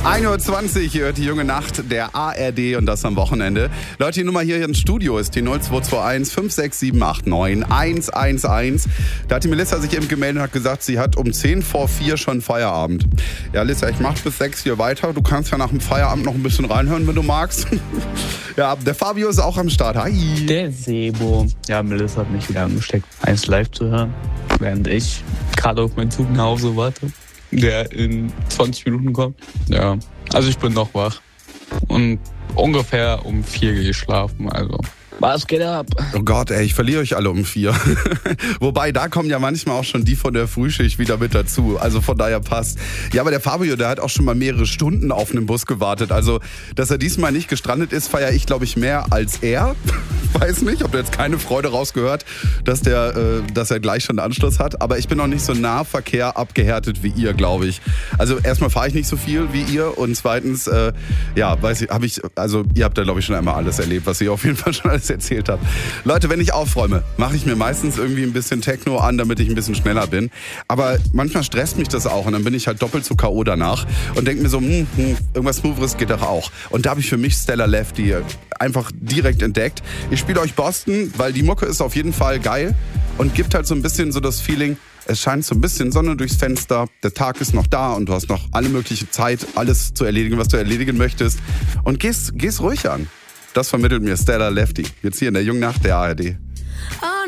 1:20 Uhr hört die junge Nacht der ARD und das am Wochenende. Leute, die Nummer hier ins Studio ist die 0221 56789 111. Da hat die Melissa sich eben gemeldet und hat gesagt, sie hat um 3:50 schon Feierabend. Ja, Lissa, ich mach bis 6 hier weiter. Du kannst ja nach dem Feierabend noch ein bisschen reinhören, wenn du magst. Ja, der Fabio ist auch am Start. Hi. Der Sebo. Ja, Melissa hat mich wieder angesteckt, eins live zu hören, während ich gerade auf meinen Zug nach Hause warte, der in 20 Minuten kommt. Ja, also ich bin noch wach und ungefähr um 4 gehe ich schlafen, also was geht ab? Oh Gott, ey, ich verliere euch alle um 4. Wobei, da kommen ja manchmal auch schon die von der Frühschicht wieder mit dazu. Also von daher passt. Ja, aber der Fabio, der hat auch schon mal mehrere Stunden auf einen Bus gewartet. Also, dass er diesmal nicht gestrandet ist, feiere ich, glaube ich, mehr als er. Weiß nicht, ob der jetzt keine Freude rausgehört, dass er gleich schon einen Anschluss hat. Aber ich bin noch nicht so Nahverkehr abgehärtet wie ihr, glaube ich. Also erstmal fahre ich nicht so viel wie ihr. Und zweitens, ihr habt da, glaube ich, schon einmal alles erlebt, was ihr auf jeden Fall schon alles erzählt habe. Leute, wenn ich aufräume, mache ich mir meistens irgendwie ein bisschen Techno an, damit ich ein bisschen schneller bin. Aber manchmal stresst mich das auch und dann bin ich halt doppelt so K.O. danach und denke mir so, irgendwas Smootheres geht doch auch. Und da habe ich für mich Stellar Lefty einfach direkt entdeckt. Ich spiele euch Boston, weil die Mucke ist auf jeden Fall geil und gibt halt so ein bisschen so das Feeling, es scheint so ein bisschen Sonne durchs Fenster, der Tag ist noch da und du hast noch alle mögliche Zeit, alles zu erledigen, was du erledigen möchtest. Und geh's ruhig an. Das vermittelt mir Stellar Lefty. Jetzt hier in der jungen Nacht der ARD.